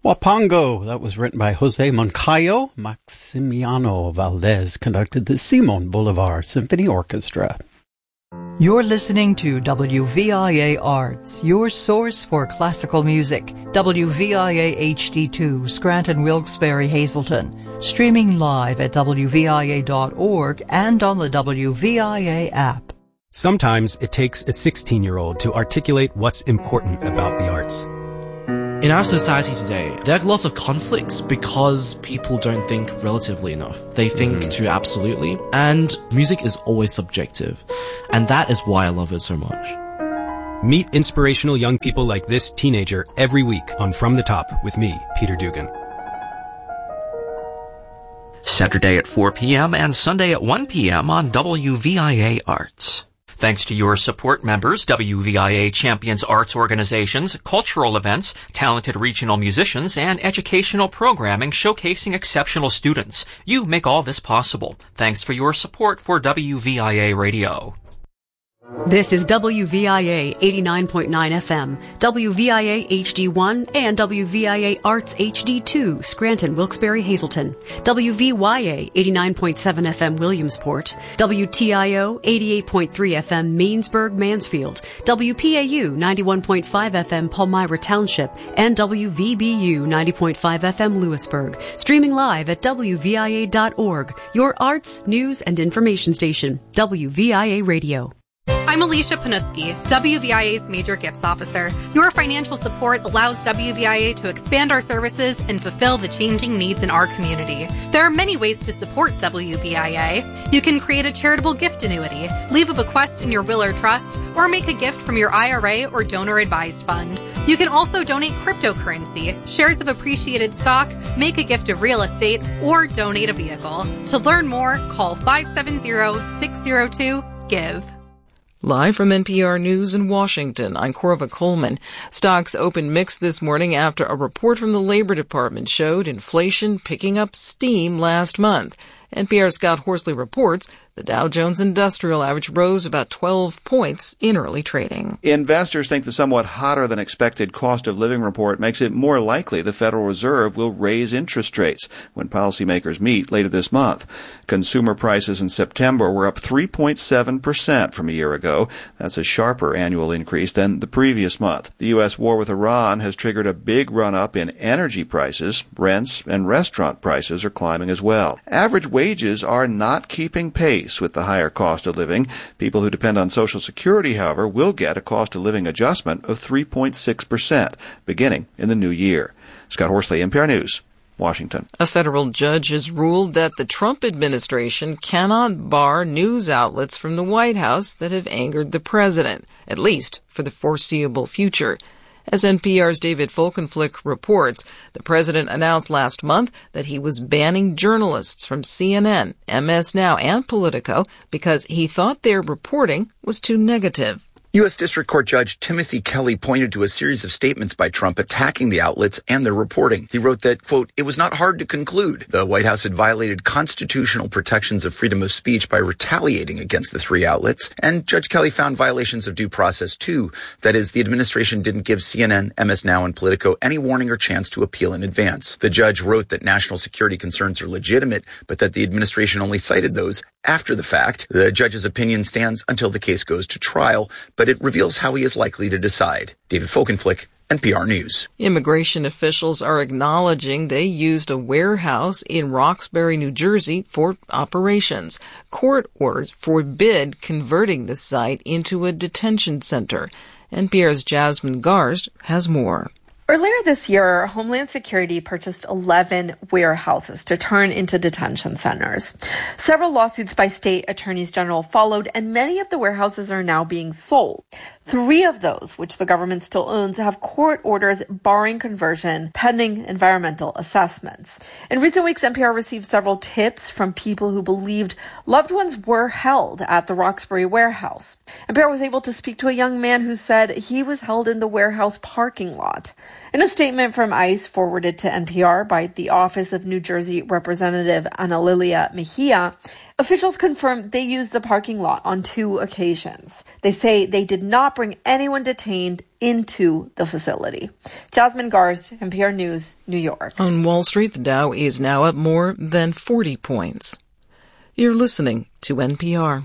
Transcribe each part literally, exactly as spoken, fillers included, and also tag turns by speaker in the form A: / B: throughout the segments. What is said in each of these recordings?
A: Wapango, that was written by Jose Moncayo. Maximiano Valdez conducted the Simon Bolivar Symphony Orchestra.
B: You're listening to W V I A Arts, your source for classical music. W V I A H D two, Scranton, Wilkes-Barre, Hazleton. Streaming live at W V I A dot org and on the W V I A app.
C: Sometimes it takes a sixteen-year-old to articulate what's important about the arts.
D: In our society today, there are lots of conflicts because people don't think relatively enough. They think mm-hmm. too absolutely, and music is always subjective. And that is why I love it so much.
C: Meet inspirational young people like this teenager every week on From the Top with me, Peter Dugan.
E: Saturday at four p.m. and Sunday at one p.m. on W V I A Arts.
F: Thanks to your support members, W V I A champions arts organizations, cultural events, talented regional musicians, and educational programming showcasing exceptional students. You make all this possible. Thanks for your support for W V I A Radio.
G: This is W V I A eighty-nine point nine F M, W V I A H D one, and W V I A Arts H D two, Scranton, Wilkes-Barre, Hazleton, W V Y A eighty-nine point seven F M, Williamsport, W T I O eighty-eight point three F M, Mainsburg, Mansfield, W P A U ninety-one point five F M, Palmyra Township, and W V B U ninety point five F M, Lewisburg. Streaming live at W V I A dot org, your arts, news, and information station, W V I A Radio.
H: I'm Alicia Panuski, W V I A's Major Gifts Officer. Your financial support allows W V I A to expand our services and fulfill the changing needs in our community. There are many ways to support W V I A. You can create a charitable gift annuity, leave a bequest in your will or trust, or make a gift from your I R A or donor-advised fund. You can also donate cryptocurrency, shares of appreciated stock, make a gift of real estate, or donate a vehicle. To learn more, call five seven zero, six zero two, GIVE.
I: Live from N P R News in Washington, I'm Corva Coleman. Stocks opened mixed this morning after a report from the Labor Department showed inflation picking up steam last month. N P R's Scott Horsley reports the Dow Jones Industrial Average rose about twelve points in early trading.
J: Investors think the somewhat hotter than expected cost of living report makes it more likely the Federal Reserve will raise interest rates when policymakers meet later this month. Consumer prices in September were up three point seven percent from a year ago. That's a sharper annual increase than the previous month. The U S war with Iran has triggered a big run-up in energy prices. Rents and restaurant prices are climbing as well. Average wages are not keeping pace with the higher cost of living. People who depend on Social Security, however, will get a cost of living adjustment of three point six percent beginning in the new year. Scott Horsley, N P R News, Washington.
I: A federal judge has ruled that the Trump administration cannot bar news outlets from the White House that have angered the president, at least for the foreseeable future. As N P R's David Folkenflik reports, the president announced last month that he was banning journalists from C N N, M S Now, and Politico because he thought their reporting was too negative.
K: U S. District Court Judge Timothy Kelly pointed to a series of statements by Trump attacking the outlets and their reporting. He wrote that, quote, "It was not hard to conclude the White House had violated constitutional protections of freedom of speech by retaliating against the three outlets." And Judge Kelly found violations of due process, too. That is, the administration didn't give C N N, M S Now, and Politico any warning or chance to appeal in advance. The judge wrote that national security concerns are legitimate, but that the administration only cited those after the fact. The judge's opinion stands until the case goes to trial, but it reveals how he is likely to decide. David Folkenflik, N P R News.
I: Immigration officials are acknowledging they used a warehouse in Roxbury, New Jersey for operations. Court orders forbid converting the site into a detention center. N P R's Jasmine Garst has more.
L: Earlier this year, Homeland Security purchased eleven warehouses to turn into detention centers. Several lawsuits by state attorneys general followed, and many of the warehouses are now being sold. Three of those, which the government still owns, have court orders barring conversion pending environmental assessments. In recent weeks, N P R received several tips from people who believed loved ones were held at the Roxbury warehouse. N P R was able to speak to a young man who said he was held in the warehouse parking lot. In a statement from ICE forwarded to N P R by the Office of New Jersey Representative Ana Lilia Mejia, officials confirmed they used the parking lot on two occasions. They say they did not bring anyone detained into the facility. Jasmine Garst, N P R News, New York.
I: On Wall Street, the Dow is now up more than forty points. You're listening to N P R.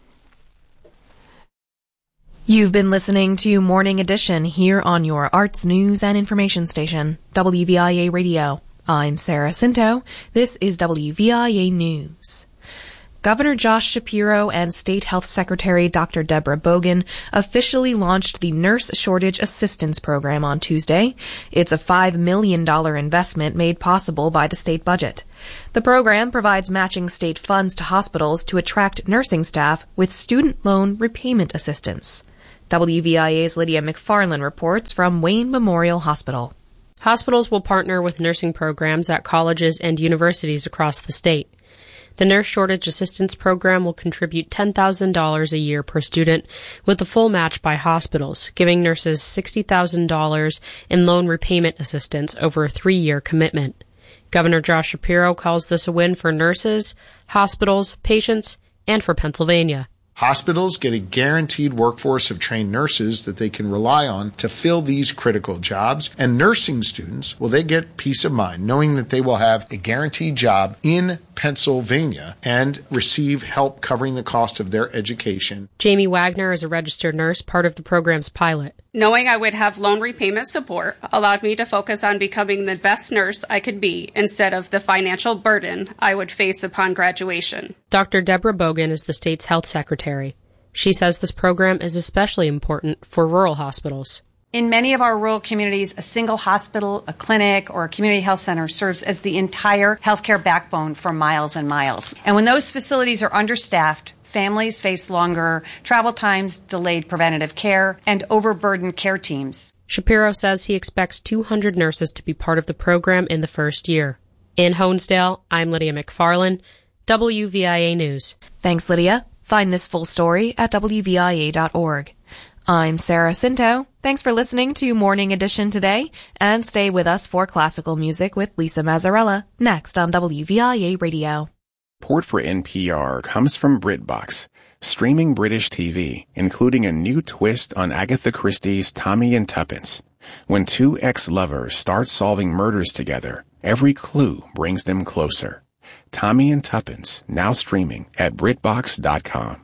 M: You've been listening to Morning Edition here on your arts, news, and information station, W V I A Radio. I'm Sarah Cinto. This is W V I A News. Governor Josh Shapiro and State Health Secretary Doctor Deborah Bogan officially launched the Nurse Shortage Assistance Program on Tuesday. It's a five million dollars investment made possible by the state budget. The program provides matching state funds to hospitals to attract nursing staff with student loan repayment assistance. W V I A's Lydia McFarland reports from Wayne Memorial Hospital.
N: Hospitals will partner with nursing programs at colleges and universities across the state. The Nurse Shortage Assistance Program will contribute ten thousand dollars a year per student, with a full match by hospitals, giving nurses sixty thousand dollars in loan repayment assistance over a three-year commitment. Governor Josh Shapiro calls this a win for nurses, hospitals, patients, and for Pennsylvania.
O: Hospitals get a guaranteed workforce of trained nurses that they can rely on to fill these critical jobs. And nursing students, well, they get peace of mind knowing that they will have a guaranteed job in Pennsylvania and receive help covering the cost of their education.
N: Jamie Wagner is a registered nurse, part of the program's pilot.
P: Knowing I would have loan repayment support allowed me to focus on becoming the best nurse I could be instead of the financial burden I would face upon graduation.
N: Doctor Deborah Bogan is the state's health secretary. She says this program is especially important for rural hospitals.
Q: In many of our rural communities, a single hospital, a clinic, or a community health center serves as the entire healthcare backbone for miles and miles. And when those facilities are understaffed, families face longer travel times, delayed preventative care, and overburdened care teams.
N: Shapiro says he expects two hundred nurses to be part of the program in the first year. In Honesdale, I'm Lydia McFarland, W V I A News.
M: Thanks, Lydia. Find this full story at W V I A dot org. I'm Sarah Cinto. Thanks for listening to Morning Edition today, and stay with us for classical music with Lisa Mazzarella next on W V I A Radio.
R: Support for N P R comes from BritBox, streaming British T V, including a new twist on Agatha Christie's Tommy and Tuppence. When two ex-lovers start solving murders together, every clue brings them closer. Tommy and Tuppence, now streaming at BritBox dot com.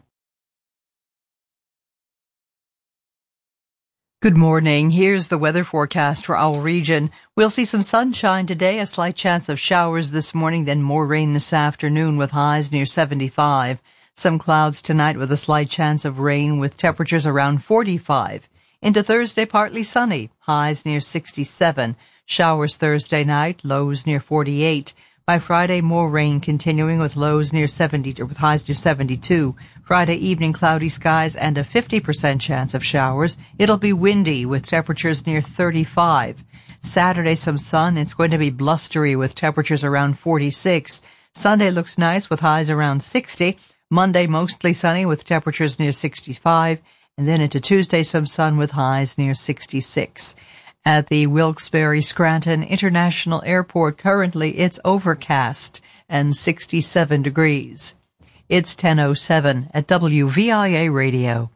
B: Good morning. Here's the weather forecast for our region. We'll see some sunshine today, a slight chance of showers this morning, then more rain this afternoon with highs near seventy-five. Some clouds tonight with a slight chance of rain with temperatures around forty-five. Into Thursday, partly sunny, highs near sixty-seven. Showers Thursday night, lows near forty-eight. By Friday, more rain continuing with lows near seventy, or with highs near seventy-two. Friday evening, cloudy skies and a fifty percent chance of showers. It'll be windy with temperatures near thirty-five. Saturday, some sun. It's going to be blustery with temperatures around forty-six. Sunday looks nice with highs around sixty. Monday, mostly sunny with temperatures near sixty-five. And then into Tuesday, some sun with highs near sixty-six. At the Wilkes-Barre Scranton International Airport, currently it's overcast and sixty-seven degrees. It's ten oh seven at W V I A Radio.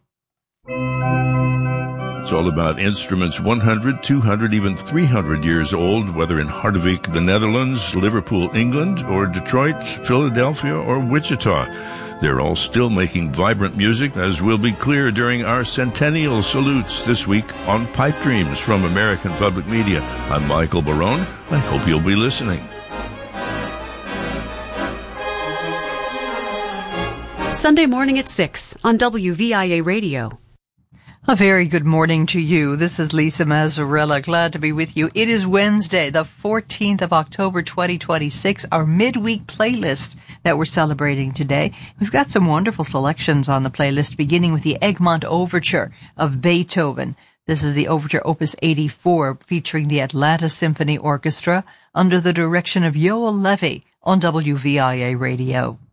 S: It's all about instruments one hundred, two hundred, even three hundred years old, whether in Harderwijk, the Netherlands, Liverpool, England, or Detroit, Philadelphia, or Wichita. They're all still making vibrant music, as will be clear during our centennial salutes this week on Pipe Dreams from American Public Media. I'm Michael Barone. I hope you'll be listening.
G: Sunday morning at six on W V I A Radio.
B: A very good morning to you. This is Lisa Mazzarella. Glad to be with you. It is Wednesday, the fourteenth of October, twenty twenty-six, our midweek playlist that we're celebrating today. We've got some wonderful selections on the playlist, beginning with the Egmont Overture of Beethoven. This is the Overture Opus eighty-four, featuring the Atlanta Symphony Orchestra under the direction of Yoel Levy on W V I A Radio.